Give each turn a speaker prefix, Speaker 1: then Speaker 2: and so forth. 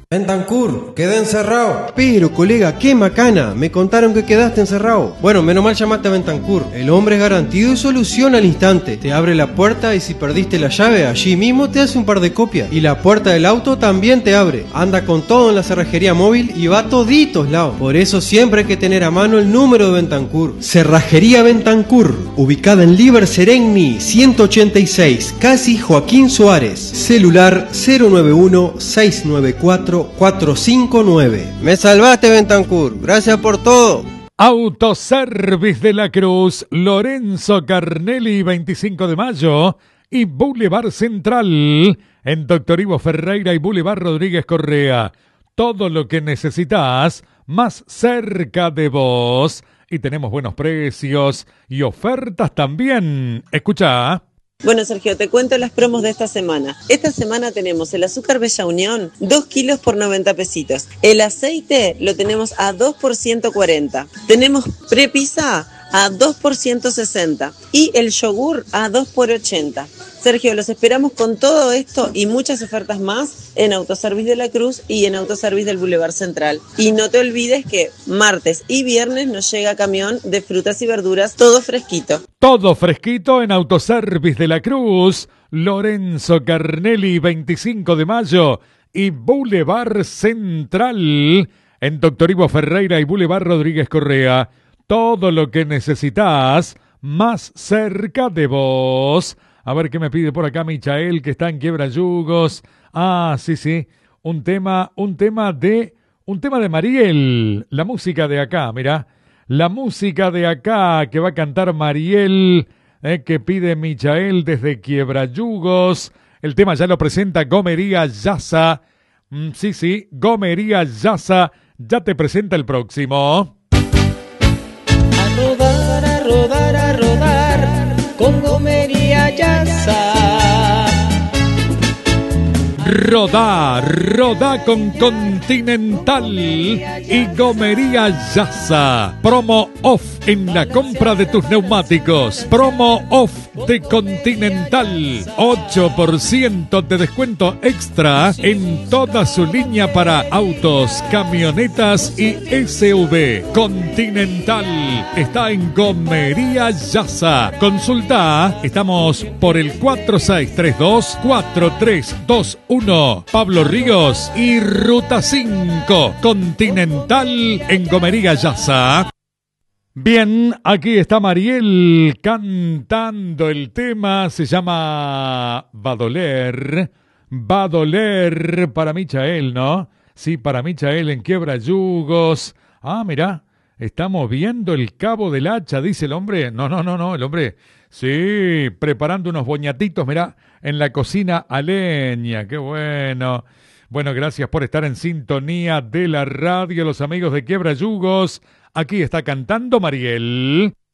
Speaker 1: Bentancur, quedé encerrado.
Speaker 2: Pero, colega, qué macana. Me contaron que quedaste encerrado. Bueno, menos mal llamaste a Bentancur. El hombre es garantido y soluciona al instante. Te abre la puerta y si perdiste la llave, allí mismo te hace un par de copias. Y la puerta del auto también te abre. Anda con todo en la cerrajería móvil y va a toditos lados. Por eso siempre hay que tener a mano el número de Bentancur. Cerrajería Bentancur, ubicada en Liber Seregni 186, casi Joaquín Suárez. Celular 091-694-459. Me salvaste, Bentancur. Gracias por todo.
Speaker 3: Autoservice de la Cruz, Lorenzo Carnelli, 25 de mayo y Boulevard Central en Doctor Ivo Ferreira y Boulevard Rodríguez Correa. Todo lo que necesitas más cerca de vos. Y tenemos buenos precios y ofertas también. Escucha.
Speaker 4: Bueno, Sergio, te cuento las promos de esta semana. Esta semana tenemos el azúcar Bella Unión, 2 kilos por 90 pesitos. El aceite lo tenemos a 2 por 140. Tenemos prepisa a 2 por 160. Y el yogur a 2 por 80. Sergio, los esperamos con todo esto y muchas ofertas más en Autoservice de la Cruz y en Autoservice del Boulevard Central. Y no te olvides que martes y viernes nos llega camión de frutas y verduras, todo fresquito.
Speaker 3: Todo fresquito en Autoservice de la Cruz, Lorenzo Carnelli, 25 de mayo y Boulevard Central en Doctor Ivo Ferreira y Boulevard Rodríguez Correa. Todo lo que necesitas más cerca de vos. A ver qué me pide por acá Michael, que está en Quiebrayugos. Ah, sí. Un tema de Mariel. La música de acá, mirá. La música de acá que va a cantar Mariel, que pide Michael desde Quiebrayugos. El tema ya lo presenta Gomería Yasa. Sí, Gomería Yasa ya te presenta el próximo.
Speaker 5: A rodar, con Gomería Yasa.
Speaker 3: Rodá con Continental y Gomería Yasa. Promo off en la compra de tus neumáticos. Promo off de Continental. 8% de descuento extra en toda su línea para autos, camionetas y SUV. Continental está en Gomería Yasa. Consulta, estamos por el 4632-4321. Pablo Ríos y Ruta 5. Continental en Gomería Yasa. Bien, aquí está Mariel cantando el tema, se llama Va a doler para Michael, ¿no? Sí, para Michael en Quiebrayugos. Ah, mirá, estamos viendo el cabo del hacha, dice el hombre. No, el hombre, sí, preparando unos boñatitos, mirá, en la cocina a leña, qué bueno. Bueno, gracias por estar en sintonía de la radio, los amigos de Quiebrayugos. Aquí está cantando Mariel.